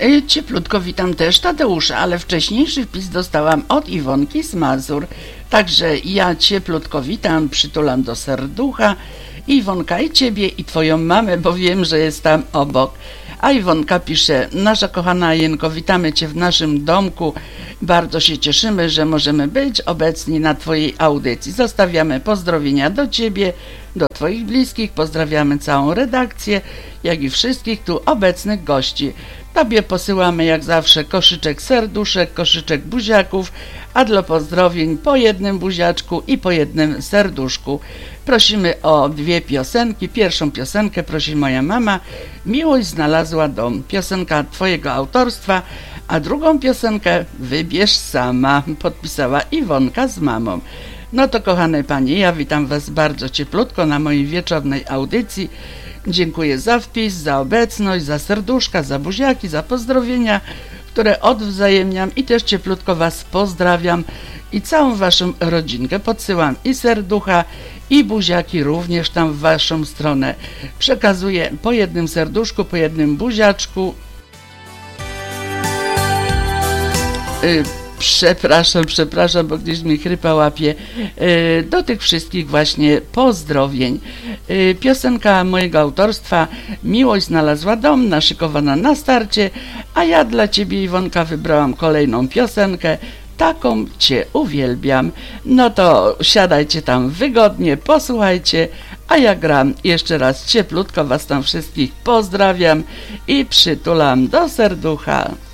Cieplutko witam też Tadeusza, ale wcześniejszy wpis dostałam od Iwonki z Mazur. Także ja cieplutko witam, przytulam do serducha Iwonka i ciebie i twoją mamę, bo wiem, że jest tam obok. A Iwonka pisze: nasza kochana Jenko, witamy cię w naszym domku. Bardzo się cieszymy, że możemy być obecni na twojej audycji. Zostawiamy pozdrowienia do ciebie, do twoich bliskich. Pozdrawiamy całą redakcję, jak i wszystkich tu obecnych gości. Tobie posyłamy jak zawsze koszyczek serduszek, koszyczek buziaków, a dla pozdrowień po jednym buziaczku i po jednym serduszku. Prosimy o 2 piosenki. Pierwszą piosenkę prosi moja mama. Miłość znalazła dom. Piosenka twojego autorstwa, a drugą piosenkę wybierz sama. Podpisała Iwonka z mamą. No to kochane panie, ja witam was bardzo cieplutko na mojej wieczornej audycji. Dziękuję za wpis, za obecność, za serduszka, za buziaki, za pozdrowienia, które odwzajemniam i też cieplutko was pozdrawiam i całą waszą rodzinkę. Podsyłam i serducha, i buziaki również tam w waszą stronę. Przekazuję po jednym serduszku, po jednym buziaczku. Przepraszam, bo gdzieś mi chrypa łapie. Do tych wszystkich właśnie pozdrowień. Piosenka mojego autorstwa Miłość znalazła dom, naszykowana na starcie, a ja dla ciebie, Iwonka, wybrałam kolejną piosenkę. Taką cię uwielbiam. No to siadajcie tam wygodnie, posłuchajcie, a ja gram. Jeszcze raz cieplutko was tam wszystkich pozdrawiam i przytulam do serducha.